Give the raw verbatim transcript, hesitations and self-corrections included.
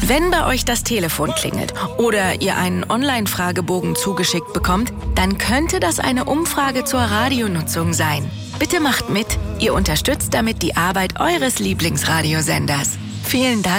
Wenn bei euch das Telefon klingelt oder ihr einen Online-Fragebogen zugeschickt bekommt, dann könnte das eine Umfrage zur Radionutzung sein. Bitte macht mit. Ihr unterstützt damit die Arbeit eures Lieblingsradiosenders. Vielen Dank.